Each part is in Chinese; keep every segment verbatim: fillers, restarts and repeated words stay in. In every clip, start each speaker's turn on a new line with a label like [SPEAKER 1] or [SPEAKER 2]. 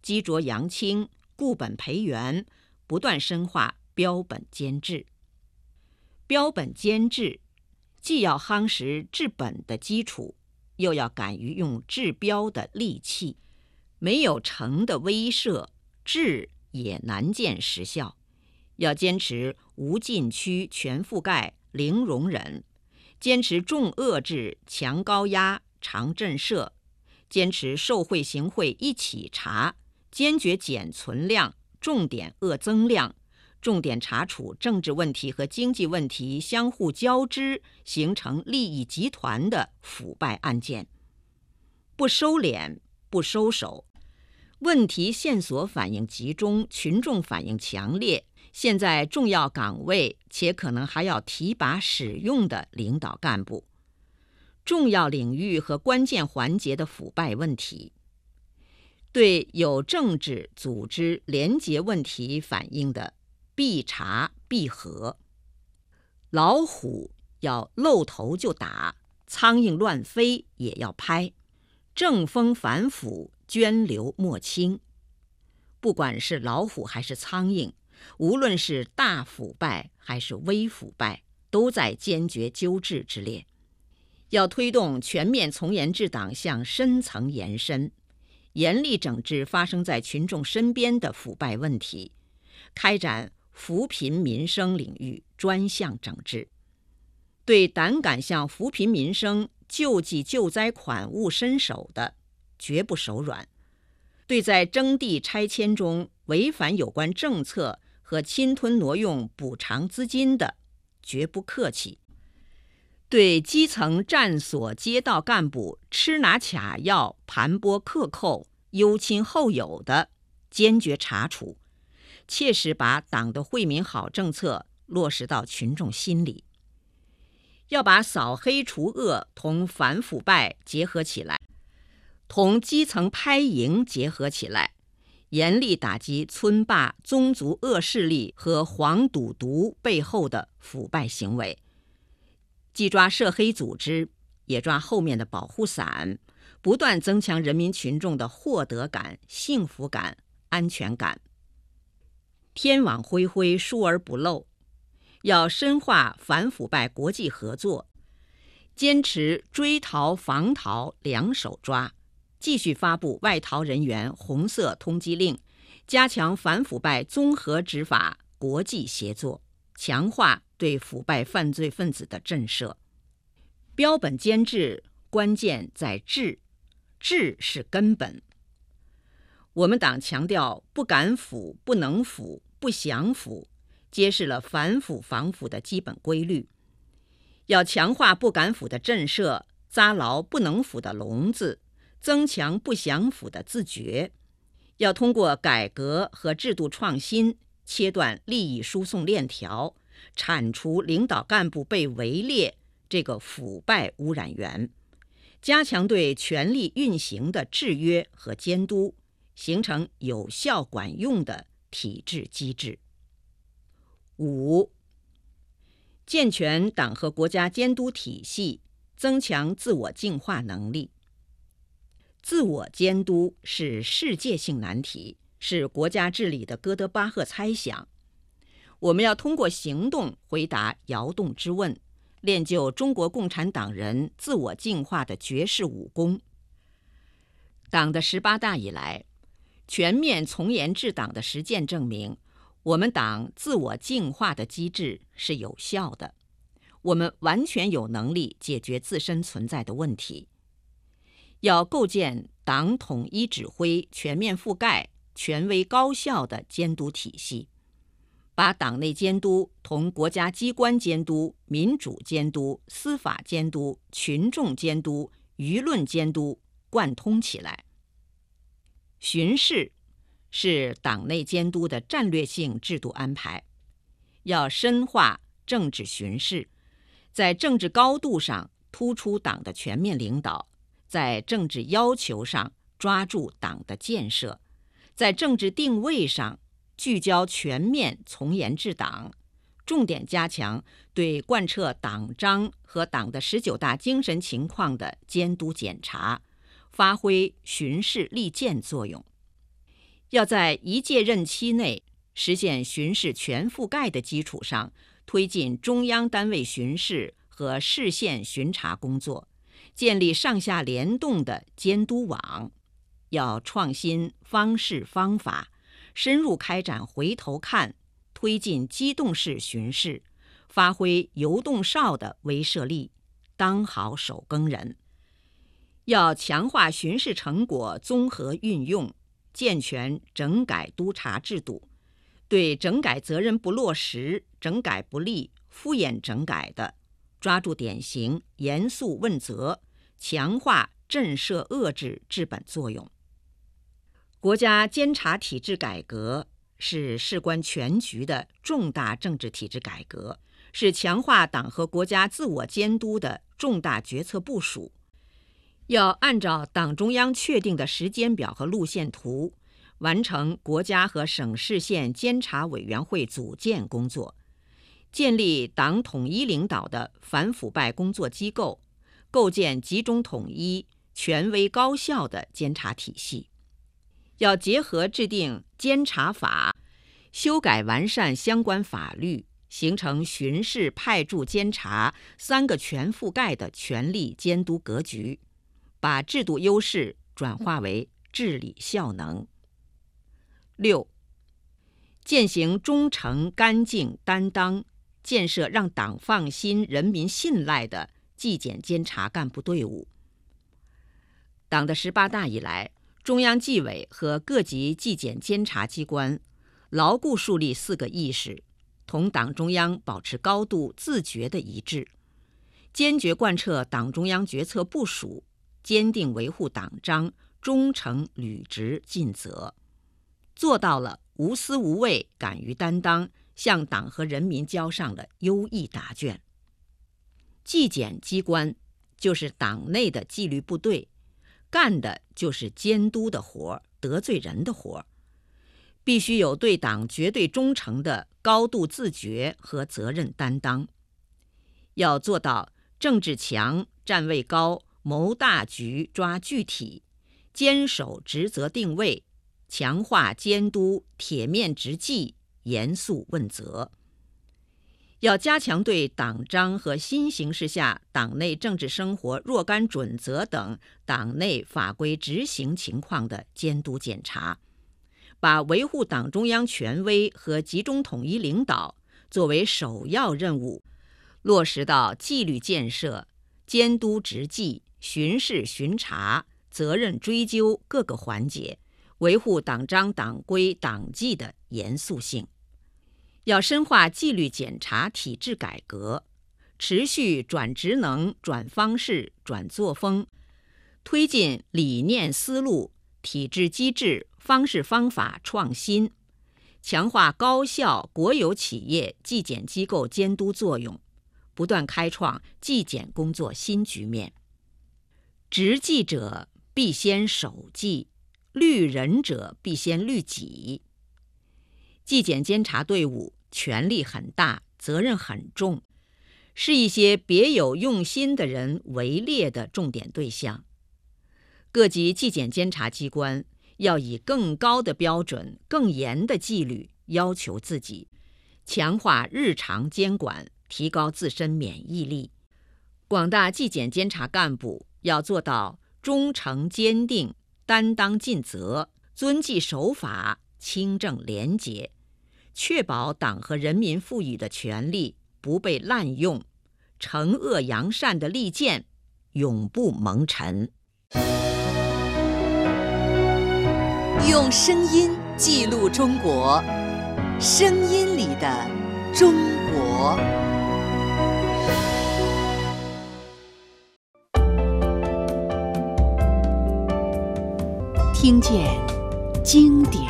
[SPEAKER 1] 积浊扬清，固本培元，不断深化标本兼治。标本兼治既要夯实治本的基础，又要敢于用治标的利器。没有成的威慑，治也难见实效。要坚持无禁区、全覆盖、零容忍，坚持重遏制、强高压、长震慑，坚持受贿行贿一起查，坚决减存量，重点遏增量，重点查处政治问题和经济问题相互交织，形成利益集团的腐败案件。不收敛，不收手，问题线索反应集中，群众反应强烈，现在重要岗位且可能还要提拔使用的领导干部，重要领域和关键环节的腐败问题，对有政治组织廉洁问题反映的必查必核。老虎要露头就打，苍蝇乱飞也要拍，正风反腐，涓流莫清。不管是老虎还是苍蝇，无论是大腐败还是微腐败，都在坚决纠治之列。要推动全面从严治党向深层延伸，严厉整治发生在群众身边的腐败问题，开展扶贫民生领域专项整治。对胆敢向扶贫民生、救济救灾款物伸手的，绝不手软；对在征地拆迁中违反有关政策和侵吞挪用补偿资金的，绝不客气；对基层站所街道干部吃拿卡要、盘剥克扣、优亲厚友的，坚决查处，切实把党的惠民好政策落实到群众心里。要把扫黑除恶同反腐败结合起来，同基层拍蝇结合起来，严厉打击村霸、宗族恶势力和黄赌毒背后的腐败行为，既抓涉黑组织，也抓后面的保护伞，不断增强人民群众的获得感、幸福感、安全感。天网恢恢，疏而不漏。要深化反腐败国际合作，坚持追逃防逃两手抓，继续发布外逃人员红色通缉令，加强反腐败综合执法国际协作，强化对腐败犯罪分子的震慑。标本兼治关键在治，治是根本。我们党强调不敢腐、不能腐、不想腐，揭示了反腐防腐的基本规律。要强化不敢腐的震慑，扎牢不能腐的笼子，增强不想腐的自觉。要通过改革和制度创新，切断利益输送链条，铲除领导干部被围猎这个腐败污染源，加强对权力运行的制约和监督，形成有效管用的体制机制。五、健全党和国家监督体系，增强自我净化能力。自我监督是世界性难题，是国家治理的哥德巴赫猜想。我们要通过行动回答窑洞之问，练就中国共产党人自我净化的绝世武功。党的十八大以来，全面从严治党的实践证明，我们党自我净化的机制是有效的，我们完全有能力解决自身存在的问题。要构建党统一指挥、全面覆盖、权威高效的监督体系，把党内监督同国家机关监督、民主监督、司法监督、群众监督、舆论监督贯通起来。巡视是党内监督的战略性制度安排，要深化政治巡视，在政治高度上突出党的全面领导，在政治要求上抓住党的建设，在政治定位上聚焦全面从严治党，重点加强对贯彻党章和党的十九大精神情况的监督检查，发挥巡视利剑作用。 要在一届任期内实现巡视全覆盖的基础上，推进中央单位巡视和市县巡查工作，建立上下联动的监督网。要创新方式方法，深入开展回头看，推进机动式巡视，发挥游动哨的威慑力，当好守更人。要强化巡视成果综合运用，健全整改督查制度，对整改责任不落实、整改不力、敷衍整改的，抓住典型，严肃问责，强化震慑遏制治本作用。国家监察体制改革是事关全局的重大政治体制改革，是强化党和国家自我监督的重大决策部署。要按照党中央确定的时间表和路线图，完成国家和省市县监察委员会组建工作，建立党统一领导的反腐败工作机构，构建集中统一、权威高效的监察体系。要结合制定监察法，修改完善相关法律，形成巡视、派驻、监察三个全覆盖的权力监督格局，把制度优势转化为治理效能。六、践行忠诚、干净、担当，建设让党放心、人民信赖的纪检监察干部队伍。党的十八大以来，中央纪委和各级纪检监察机关牢固树立四个意识，同党中央保持高度自觉的一致，坚决贯彻党中央决策部署，坚定维护党章，忠诚履职尽责，做到了无私无畏、敢于担当，向党和人民交上了优异答卷。纪检机关就是党内的纪律部队，干的就是监督的活，得罪人的活，必须有对党绝对忠诚的高度自觉和责任担当。要做到政治强、站位高、谋大局、抓具体，坚守职责定位，强化监督，铁面直纪，严肃问责。要加强对党章和新形势下党内政治生活若干准则等党内法规执行情况的监督检查，把维护党中央权威和集中统一领导作为首要任务，落实到纪律建设、监督执纪、巡视巡查、责任追究各个环节，维护党章党规党纪的严肃性。要深化纪律检查体制改革，持续转职能、转方式、转作风，推进理念思路、体制机制、方式方法创新，强化高校、国有企业纪检机构监督作用，不断开创纪检工作新局面。执纪者必先守纪，律人者必先律己。纪检监察队伍权力很大，责任很重，是一些别有用心的人围猎的重点对象。各级纪检监察机关要以更高的标准、更严的纪律要求自己，强化日常监管，提高自身免疫力。广大纪检监察干部要做到忠诚坚定、担当尽责、遵纪守法、清正廉洁，确保党和人民赋予的权力不被滥用，惩恶扬善的利剑永不蒙尘。
[SPEAKER 2] 用声音记录中国，声音里的中国。听见经典。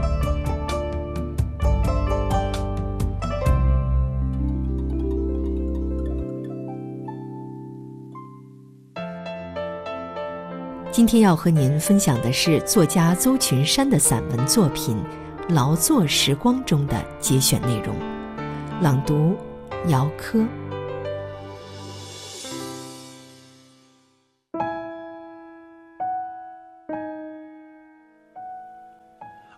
[SPEAKER 2] 今天要和您分享的是作家邹群山的散文作品《劳作时光》中的节选内容，朗读姚科。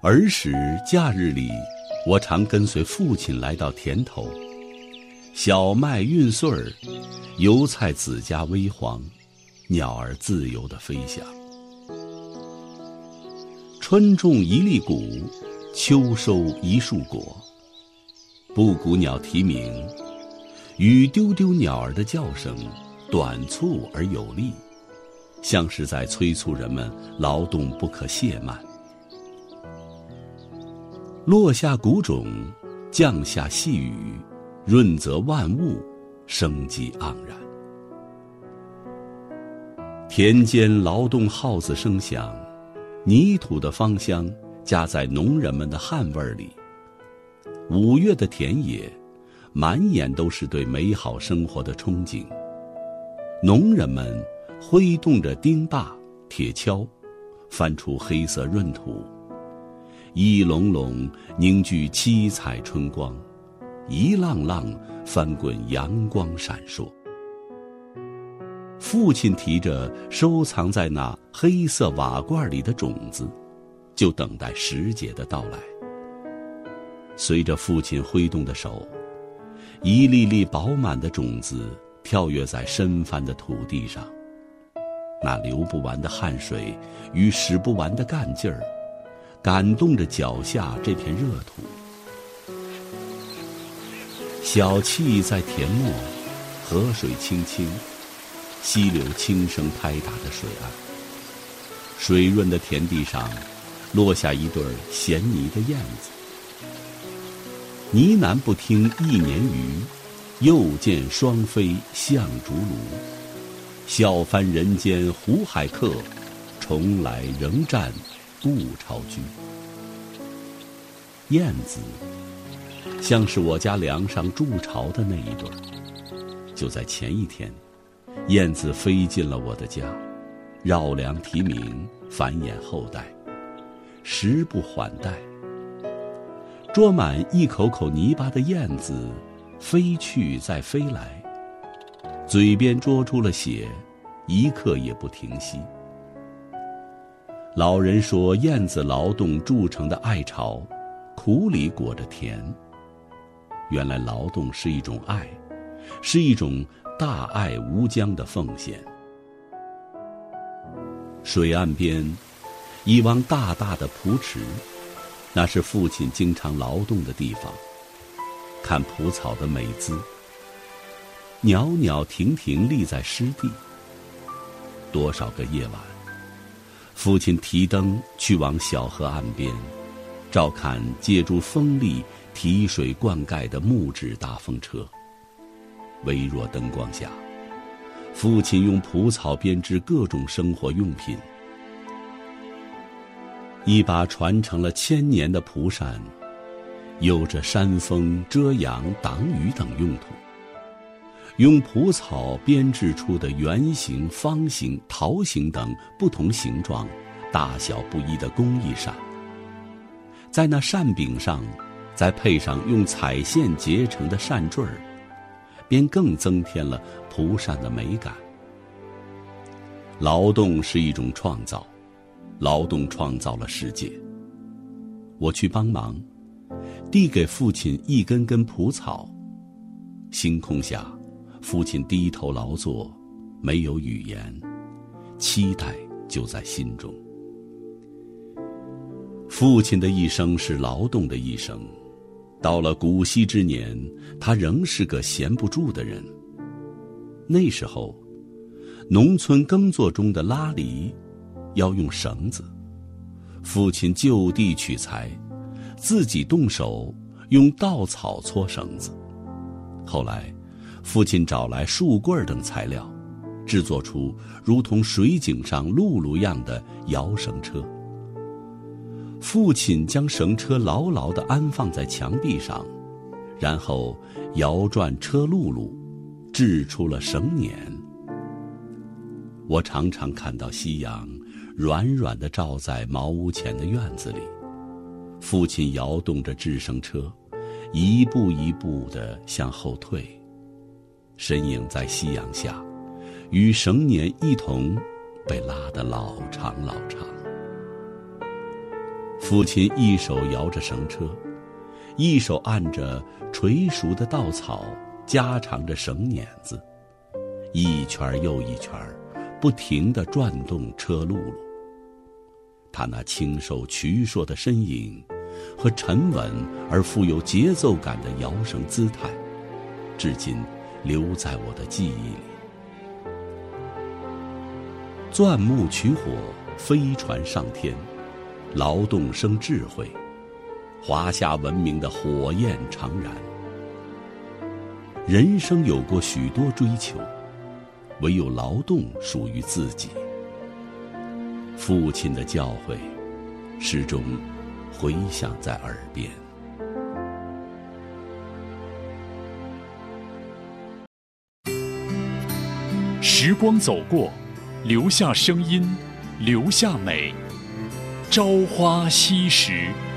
[SPEAKER 3] 儿时假日里，我常跟随父亲来到田头，小麦运穗儿，油菜籽荚微黄，鸟儿自由地飞翔。春种一粒谷，秋收一束果。布谷鸟啼鸣，雨丢丢鸟儿的叫声，短促而有力，像是在催促人们劳动不可懈慢。落下谷种，降下细雨，润泽万物，生机盎然。田间劳动号子声响，泥土的芳香夹在农人们的汗味里。五月的田野，满眼都是对美好生活的憧憬。农人们挥动着钉耙、铁锹，翻出黑色闰土，一垄垄凝聚七彩春光，一浪浪翻滚阳光闪烁。父亲提着收藏在那黑色瓦罐里的种子，就等待时节的到来。随着父亲挥动的手，一粒粒饱满的种子跳跃在深翻的土地上，那流不完的汗水与使不完的干劲儿，感动着脚下这片热土。小憩在田末，河水清清，溪流轻声拍打着水岸。水润的田地上，落下一对衔泥的燕子。呢喃不听一年余，又见双飞向竹庐。笑翻人间胡海客，重来仍战故巢居。燕子像是我家梁上筑巢的那一对。就在前一天，燕子飞进了我的家，绕梁啼鸣，繁衍后代，时不缓待。捉满一口口泥巴的燕子，飞去再飞来，嘴边捉出了血，一刻也不停息。老人说，燕子劳动筑成的爱巢，苦里裹着甜。原来劳动是一种爱，是一种大爱无疆的奉献。水岸边，一汪大大的蒲池，那是父亲经常劳动的地方。看蒲草的美姿，袅袅婷婷立在湿地。多少个夜晚，父亲提灯去往小河岸边，照看借助风力提水灌溉的木质大风车。微弱灯光下，父亲用蒲草编织各种生活用品。一把传承了千年的蒲扇，有着扇风、遮阳、挡雨等用途。用蒲草编制出的圆形、方形、桃形等不同形状、大小不一的工艺扇，在那扇柄上再配上用彩线结成的扇坠儿，便更增添了蒲扇的美感。劳动是一种创造，劳动创造了世界。我去帮忙，递给父亲一根根蒲草。星空下，父亲低头劳作，没有语言，期待就在心中。父亲的一生是劳动的一生，到了古稀之年，他仍是个闲不住的人。那时候，农村耕作中的拉犁要用绳子，父亲就地取材，自己动手用稻草搓绳子。后来，父亲找来树棍等材料，制作出如同水井上辘轳样的摇绳车。父亲将绳车牢牢地安放在墙壁上，然后摇转车辘轳，制出了绳辇。我常常看到夕阳软软地照在茅屋前的院子里，父亲摇动着制绳车，一步一步地向后退，身影在夕阳下，与绳辇一同被拉得老长老长。 父亲一手摇着绳车，一手按着垂熟的稻草，加长着绳捻子，一圈又一圈，不停地转动车辘轳。他那清瘦矍铄的身影和沉稳而富有节奏感的摇绳姿态，至今留在我的记忆里。钻木取火，飞船上天，劳动生智慧，华夏文明的火焰长燃。人生有过许多追求，唯有劳动属于自己。父亲的教诲始终回响在耳边。
[SPEAKER 4] 时光走过，留下声音，留下美。朝花夕拾。